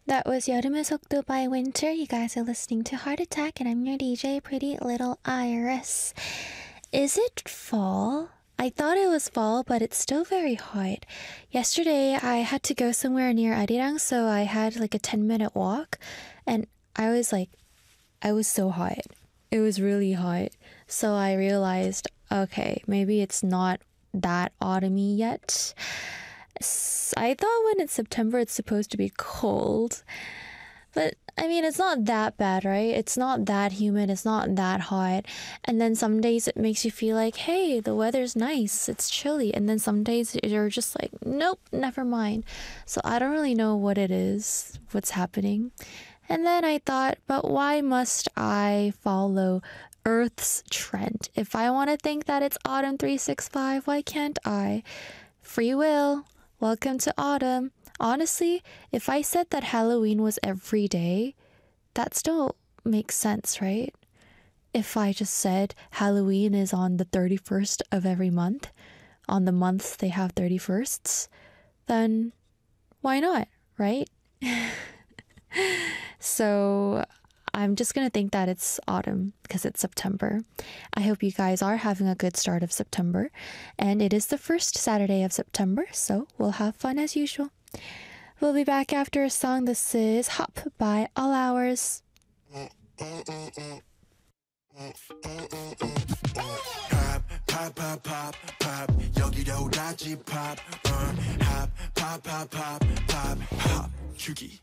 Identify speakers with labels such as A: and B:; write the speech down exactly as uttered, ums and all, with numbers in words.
A: That was 여름의 속도 by Winter. You guys are listening to Heart Attack, and I'm your D J, Pretty Little Iris. Is it fall? I thought it was fall, but it's still very hot. Yesterday, I had to go somewhere near Arirang, so I had like a ten minute walk, and I was like, I was so hot. It was really hot. So I realized, okay, maybe it's not that autumny yet. I thought when it's September, it's supposed to be cold. But I mean, it's not that bad, right? It's not that humid. It's not that hot. And then some days it makes you feel like, hey, the weather's nice. It's chilly. And then some days you're just like, nope, never mind. So I don't really know what it is, what's happening. And then I thought, but why must I follow Earth's trend? If I want to think that it's autumn three sixty-five, why can't I? Free will. Welcome to autumn. Honestly, if I said that Halloween was every day, that still makes sense, right? If I just said Halloween is on the thirty-first of every month, on the months they have thirty-firsts, then why not, right? So I'm just going to think that it's autumn because it's September. I hope you guys are having a good start of September. And it is the first Saturday of September, so we'll have fun as usual. We'll be back after a song. This is Hop by All Hours.
B: Pop, pop, pop, pop. 여기도 다시 pop. Uh, hop, pop, pop, pop, pop, hop. 주기.